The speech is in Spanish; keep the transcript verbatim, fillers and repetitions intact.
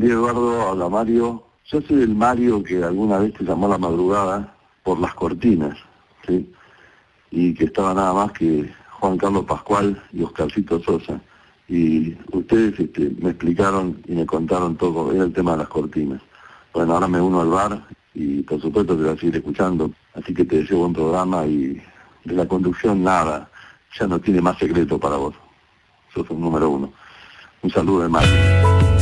día, Eduardo. Habla Mario. Yo soy el Mario que alguna vez te llamó a la madrugada por las cortinas, ¿sí? Y que estaba nada más que Juan Carlos Pascual y Oscarcito Sosa. Y ustedes este, me explicaron y me contaron todo, era el tema de las cortinas. Bueno, ahora me uno al bar y por supuesto te voy a seguir escuchando. Así que te deseo buen programa y de la conducción nada, ya no tiene más secreto para vos. Sos un número uno. Un saludo de Mario.